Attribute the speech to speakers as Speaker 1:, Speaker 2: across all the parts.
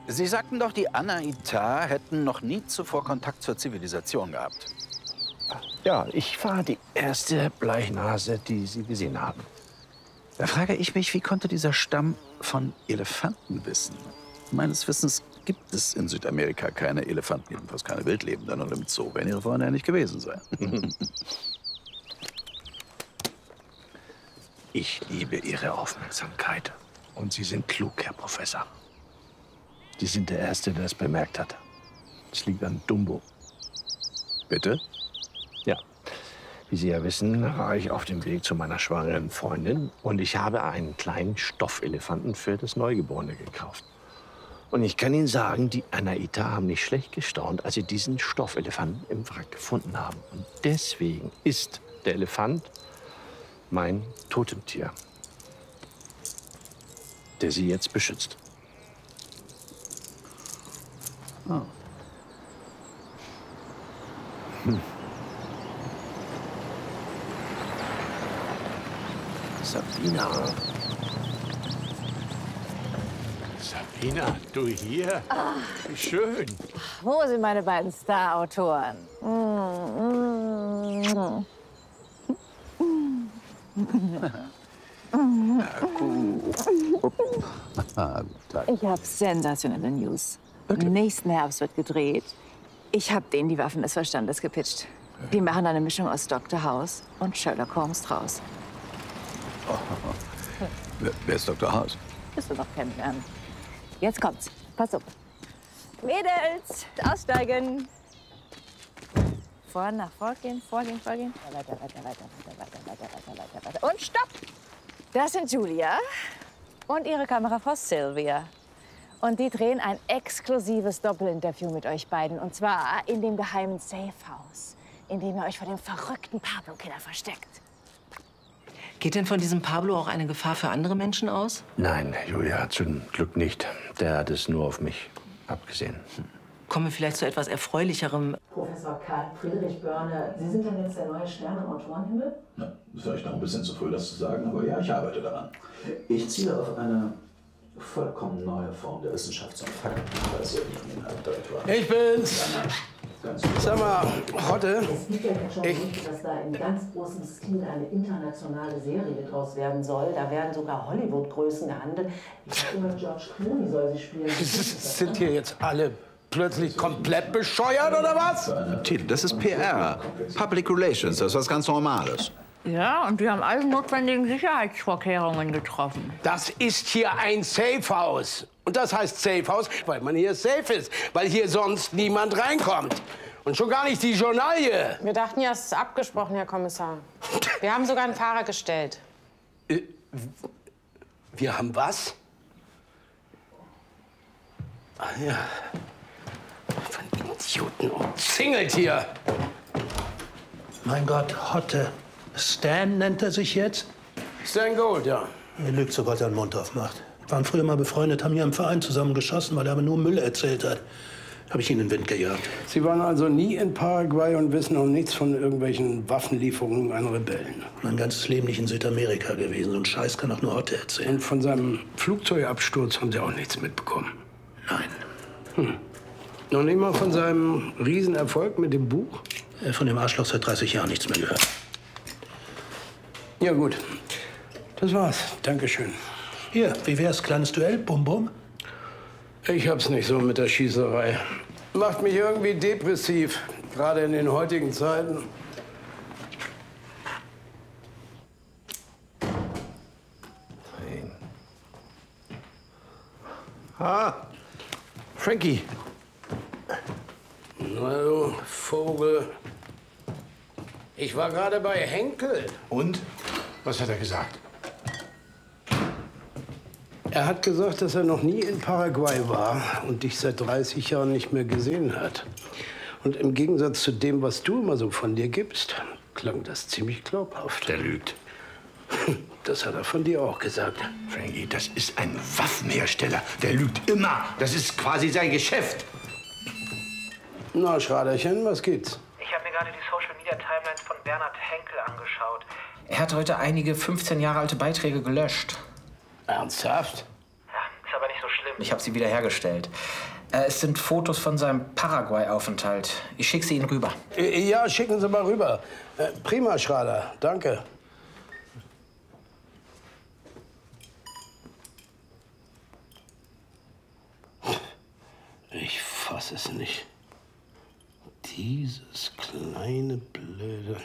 Speaker 1: Sie sagten doch, die Anaita hätten noch nie zuvor Kontakt zur Zivilisation gehabt.
Speaker 2: Ja, ich war die erste Bleichnase, die Sie gesehen haben.
Speaker 1: Da frage ich mich, wie konnte dieser Stamm von Elefanten wissen? Meines Wissens gibt es in Südamerika keine Elefanten, jedenfalls keine Wildlebenden. Und im Zoo werden ihre vorher ja nicht gewesen sein.
Speaker 2: Ich liebe Ihre Aufmerksamkeit. Und Sie sind klug, Herr Professor. Sie sind der Erste, der es bemerkt hat. Es liegt an Dumbo.
Speaker 1: Bitte?
Speaker 2: Ja. Wie Sie ja wissen, war ich auf dem Weg zu meiner schwangeren Freundin. Und ich habe einen kleinen Stoffelefanten für das Neugeborene gekauft. Und ich kann Ihnen sagen, die Anaita haben nicht schlecht gestaunt, als sie diesen Stoffelefanten im Wrack gefunden haben. Und deswegen ist der Elefant mein Totemtier, der Sie jetzt beschützt.
Speaker 1: Oh.
Speaker 2: Sabina.
Speaker 3: Sabina, du hier? Wie schön.
Speaker 4: Wo sind meine beiden Star-Autoren? Ich habe sensationelle News. Okay. Nächsten Herbst wird gedreht. Ich habe denen die Waffen des Verstandes gepitcht. Die machen eine Mischung aus Dr. House und Sherlock Holmes draus.
Speaker 1: Wer ist Dr. House?
Speaker 4: Wirst du noch kennenlernen. Jetzt kommt's. Pass auf. Mädels, aussteigen. Nach vorgehen. Weiter. Und stopp! Das sind Julia und ihre Kamerafrau Sylvia. Und die drehen ein exklusives Doppelinterview mit euch beiden. Und zwar in dem geheimen Safe House, in dem ihr euch vor dem verrückten Pablo-Killer versteckt.
Speaker 5: Geht denn von diesem Pablo auch eine Gefahr für andere Menschen aus?
Speaker 2: Nein, Julia, zum Glück nicht. Der hat es nur auf mich abgesehen.
Speaker 5: Kommen wir vielleicht zu etwas Erfreulicherem.
Speaker 6: Professor Karl Friedrich Börne, Sie sind dann jetzt der neue Stern im Autorenhimmel?
Speaker 7: Ja, das ist vielleicht noch ein bisschen zu früh, das zu sagen, aber ja, ich arbeite daran. Ich ziele auf eine vollkommen neue Form der Wissenschafts- und Faktenbasierung im Inhaltsdirektor.
Speaker 3: Ich bin's. Sag mal, Hotte.
Speaker 6: Es gibt ja jetzt schon Gerüchte, dass da in ganz großem Stil eine internationale Serie draus werden soll. Da werden sogar Hollywood-Größen gehandelt. Ich habe immer George Clooney soll sie spielen.
Speaker 3: Sind hier jetzt alle plötzlich komplett bescheuert, oder was?
Speaker 1: Titel, das ist PR. Public Relations, das ist was ganz Normales.
Speaker 4: Ja, und wir haben alle notwendigen Sicherheitsvorkehrungen getroffen.
Speaker 3: Das ist hier ein Safehouse. Und das heißt Safehouse, weil man hier safe ist. Weil hier sonst niemand reinkommt. Und schon gar nicht die Journalie.
Speaker 8: Wir dachten ja, es ist abgesprochen, Herr Kommissar. Wir haben sogar einen Fahrer gestellt.
Speaker 3: Wir haben was? Ah ja. Von Idioten umzingelt hier.
Speaker 9: Mein Gott, Hotte. Stan nennt er sich jetzt?
Speaker 3: Stan Gold, ja.
Speaker 9: Er lügt, sobald er den Mund aufmacht. Wir waren früher mal befreundet, haben hier im Verein zusammen geschossen, weil er aber nur Müll erzählt hat. Habe ich ihn in den Wind gejagt.
Speaker 3: Sie waren also nie in Paraguay und wissen auch nichts von irgendwelchen Waffenlieferungen an Rebellen.
Speaker 9: Mein ganzes Leben nicht in Südamerika gewesen. So einen Scheiß kann auch nur Hotte erzählen.
Speaker 3: Und von seinem Flugzeugabsturz haben Sie auch nichts mitbekommen?
Speaker 9: Nein.
Speaker 3: Noch nicht mal von seinem Riesenerfolg mit dem Buch?
Speaker 9: Von dem Arschloch seit 30 Jahren nichts mehr gehört.
Speaker 3: Ja, gut. Das war's. Dankeschön.
Speaker 9: Hier, wie wär's? Kleines Duell? Bum, bum?
Speaker 3: Ich hab's nicht so mit der Schießerei. Macht mich irgendwie depressiv, gerade in den heutigen Zeiten.
Speaker 2: Ah, Frankie.
Speaker 3: Na du Vogel. Ich war gerade bei Henkel.
Speaker 2: Und? Was hat er gesagt?
Speaker 3: Er hat gesagt, dass er noch nie in Paraguay war und dich seit 30 Jahren nicht mehr gesehen hat. Und im Gegensatz zu dem, was du immer so von dir gibst, klang das ziemlich glaubhaft.
Speaker 2: Der lügt.
Speaker 3: Das hat er von dir auch gesagt.
Speaker 2: Frankie, das ist ein Waffenhersteller. Der lügt immer. Das ist quasi sein Geschäft.
Speaker 3: Na, Schraderchen, was gibt's?
Speaker 10: Ich habe mir gerade die Social-Media-Timelines von Bernhard Henkel angeschaut.
Speaker 5: Er hat heute einige 15 Jahre alte Beiträge gelöscht.
Speaker 3: Ernsthaft?
Speaker 10: Ja, ist aber nicht so schlimm. Ich habe sie wiederhergestellt. Es sind Fotos von seinem Paraguay-Aufenthalt. Ich schicke sie Ihnen rüber.
Speaker 3: Ja, schicken Sie mal rüber. Prima, Schrader. Danke. Ich fass es nicht. Dieses kleine blöde...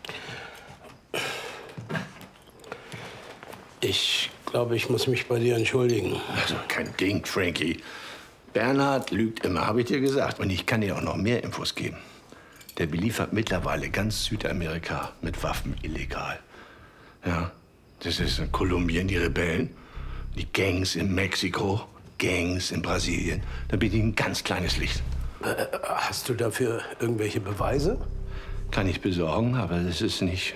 Speaker 3: Ich glaube, ich muss mich bei dir entschuldigen.
Speaker 2: Also kein Ding, Frankie. Bernhard lügt immer, habe ich dir gesagt. Und ich kann dir auch noch mehr Infos geben. Der beliefert mittlerweile ganz Südamerika mit Waffen illegal. Ja, das ist in Kolumbien die Rebellen, die Gangs in Mexiko, Gangs in Brasilien. Da bin ich ein ganz kleines Licht.
Speaker 3: Hast du dafür irgendwelche Beweise?
Speaker 2: Kann ich besorgen, aber das ist nicht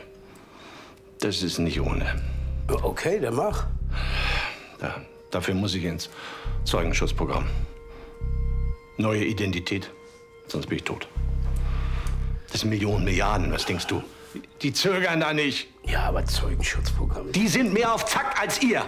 Speaker 2: ohne.
Speaker 3: Okay, dann mach.
Speaker 2: Dafür muss ich ins Zeugenschutzprogramm. Neue Identität, sonst bin ich tot. Das sind Millionen, Milliarden, was denkst du? Die zögern da nicht.
Speaker 3: Ja, aber Zeugenschutzprogramm...
Speaker 2: Die sind mehr auf Zack als ihr.